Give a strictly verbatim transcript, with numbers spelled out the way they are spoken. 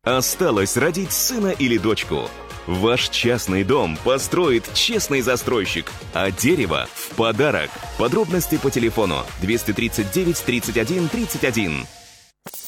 Осталось родить сына или дочку. Ваш частный дом построит честный застройщик, а дерево в подарок. Подробности по телефону двести тридцать девять тридцать один тридцать один.